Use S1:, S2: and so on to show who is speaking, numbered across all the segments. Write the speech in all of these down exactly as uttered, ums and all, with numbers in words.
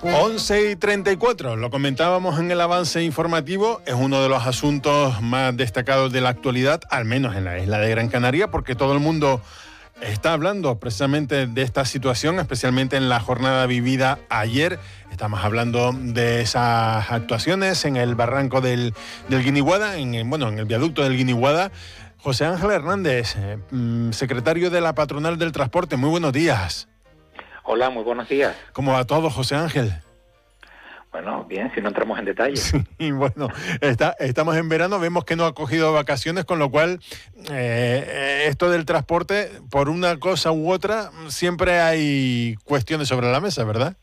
S1: once y treinta y cuatro, lo comentábamos en el avance informativo, es uno de los asuntos más destacados de la actualidad, al menos en la isla de Gran Canaria, porque todo el mundo está hablando precisamente de esta situación, especialmente en la jornada vivida ayer. Estamos hablando de esas actuaciones en el barranco del, del Guiniguada, en el, bueno, en el viaducto del Guiniguada. José Ángel Hernández, eh, secretario de la Patronal del Transporte, muy buenos días.
S2: Hola, muy buenos días.
S1: ¿Cómo va todo, José Ángel?
S2: Bueno, bien, si no entramos en detalle.
S1: Sí, bueno, está, estamos en verano, vemos que no ha cogido vacaciones, con lo cual eh, esto del transporte, por una cosa u otra, siempre hay cuestiones sobre la mesa, ¿verdad?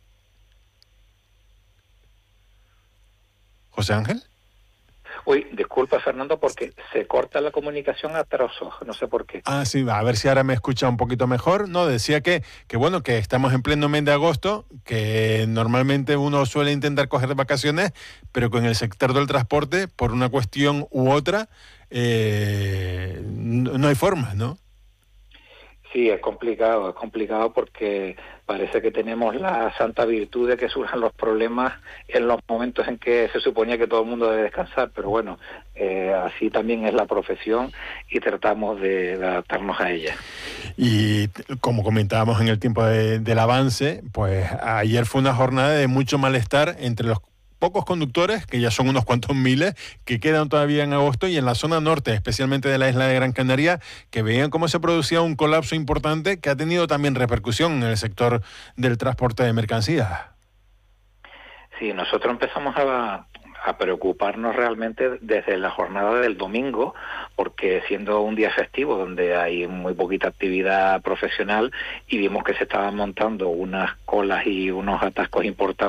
S1: José Ángel.
S2: Uy, disculpa, Fernando, porque se corta la comunicación a trozos, no sé por qué.
S1: Ah, sí, a ver si ahora me escucha un poquito mejor. No, decía que, que bueno, que estamos en pleno mes de agosto, que normalmente uno suele intentar coger vacaciones, pero con el sector del transporte, por una cuestión u otra, eh, no, no hay forma, ¿no?
S2: Sí, es complicado, es complicado porque parece que tenemos la santa virtud de que surjan los problemas en los momentos en que se suponía que todo el mundo debe descansar, pero bueno, eh, así también es la profesión y tratamos de, de adaptarnos a ella.
S1: Y como comentábamos en el tiempo de, del avance, pues ayer fue una jornada de mucho malestar entre los pocos conductores, que ya son unos cuantos miles, que quedan todavía en agosto, y en la zona norte, especialmente de la isla de Gran Canaria, que veían cómo se producía un colapso importante que ha tenido también repercusión en el sector del transporte de mercancías.
S2: Sí, nosotros empezamos a, a preocuparnos realmente desde la jornada del domingo, porque siendo un día festivo donde hay muy poquita actividad profesional, y vimos que se estaban montando unas colas y unos atascos importantes